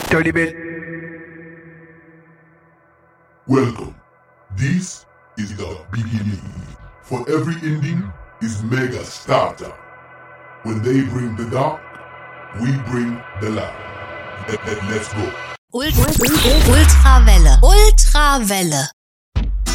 Dirty bit. Welcome. This is the beginning. For every ending is mega starter. When they bring the dark, we bring the light. Let's go. Ultrawelle. Ultrawelle.